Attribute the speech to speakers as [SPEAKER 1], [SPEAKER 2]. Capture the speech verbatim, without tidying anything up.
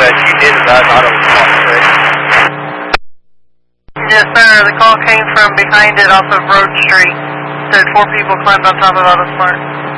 [SPEAKER 1] that you did advise Auto Smart, correct?
[SPEAKER 2] Yes, sir. The call came from behind it off of Road Street. Said four people climbed on top of Auto Smart.